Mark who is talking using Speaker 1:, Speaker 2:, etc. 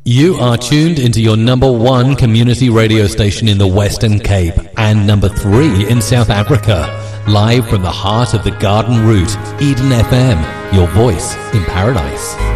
Speaker 1: You are tuned into your number one community radio station in the Western Cape and number 3 in South Africa. Live from the heart of the Garden Route, Eden FM, your voice in paradise.